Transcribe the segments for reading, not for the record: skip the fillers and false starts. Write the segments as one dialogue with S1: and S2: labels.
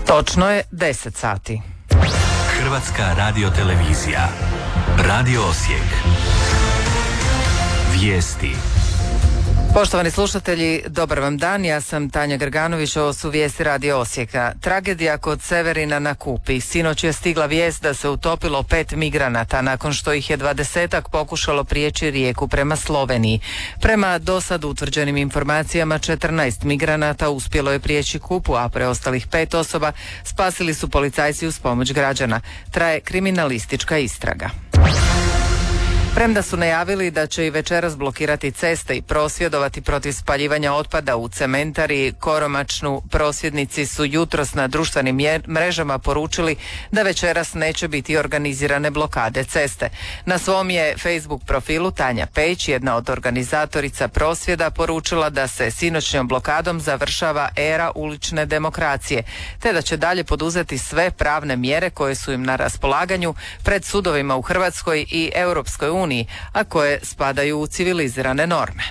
S1: Točno je 10 sati.
S2: Hrvatska radiotelevizija. Radio Osijek. Vijesti.
S1: Poštovani slušatelji, dobar vam dan, ja sam Tanja Grganović, ovo su vijesti Radio Osijeka. Tragedija kod Severina na Kupi. Sinoć je stigla vijest da se utopilo 5 migranata nakon što ih je 20-ak pokušalo prijeći rijeku prema Sloveniji. Prema dosad utvrđenim informacijama 14 migranata uspjelo je prijeći Kupu, a preostalih 5 osoba spasili su policajci uz pomoć građana. Traje kriminalistička istraga. Premda su najavili da će i večeras blokirati ceste i prosvjedovati protiv spaljivanja otpada u cementari Koromačnu, prosvjednici su jutros na društvenim mrežama poručili da večeras neće biti organizirane blokade ceste. Na svom je Facebook profilu Tanja Pejć, jedna od organizatorica prosvjeda, poručila da se sinoćnjom blokadom završava era ulične demokracije, te da će dalje poduzeti sve pravne mjere koje su im na raspolaganju pred sudovima u Hrvatskoj i Europskoj uniji, a koje spadaju u civilizirane norme.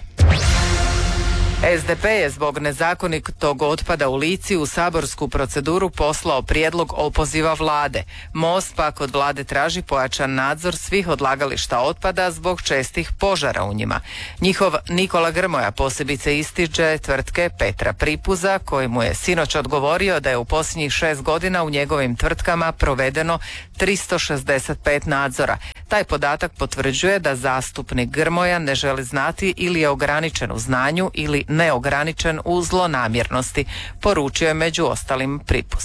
S1: SDP je zbog nezakonitog otpada u Lici u saborsku proceduru poslao prijedlog opoziva vlade. Most pak od vlade traži pojačan nadzor svih odlagališta otpada zbog čestih požara u njima. Njihov Nikola Grmoja posebice ističe tvrtke Petra Pripuza, koji mu je sinoć odgovorio da je u posljednjih 6 godina u njegovim tvrtkama provedeno 365 nadzora. Taj podatak potvrđuje da zastupnik Grmoja ne želi znati ili je ograničen u znanju ili neograničen u zlonamjernosti, poručio je među ostalim Pripuz.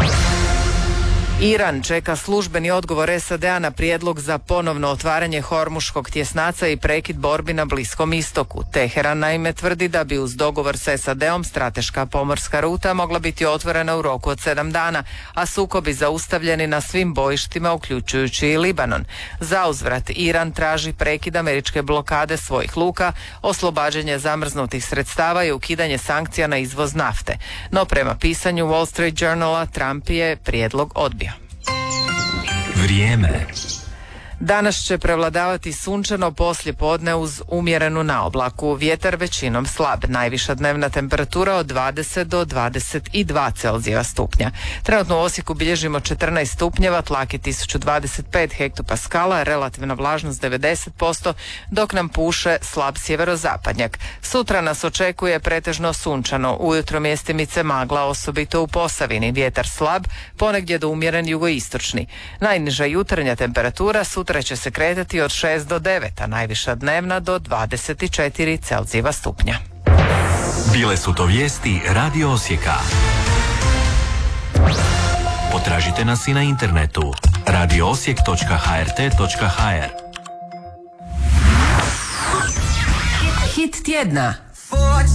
S1: Iran čeka službeni odgovor SAD-a na prijedlog za ponovno otvaranje Hormuškog tjesnaca i prekid borbi na Bliskom istoku. Teheran naime tvrdi da bi uz dogovor s SAD-om strateška pomorska ruta mogla biti otvorena u roku od 7 dana, a sukobi zaustavljeni na svim bojištima uključujući i Libanon. Zauzvrat Iran traži prekid američke blokade svojih luka, oslobađanje zamrznutih sredstava i ukidanje sankcija na izvoz nafte. No prema pisanju Wall Street Journala Trump je prijedlog odbio.
S2: Vrijeme.
S1: Danas će prevladavati sunčano poslijepodne uz umjerenu naoblaku, vjetar većinom slab, najviša dnevna temperatura od 20 do 22 Celzijeva stupnja. Trenutno u Osijeku bilježimo 14 stupnjeva, tlak je 1025 hektopaskala, relativna vlažnost 90%, dok nam puše slab sjeverozapadnjak. Sutra nas očekuje pretežno sunčano, ujutro mjestimice magla, osobito u Posavini, vjetar slab, ponegdje do umjeren jugoistočni. Najniža jutarnja temperatura sutra će se kretati od 6 do 9, a najviša dnevna do 24 Celzijeva stupnja.
S2: Bile su to vijesti Radio Osijeka. Potražite nas i na internetu radioosijek.hrt.hr.
S1: Hit tjedna.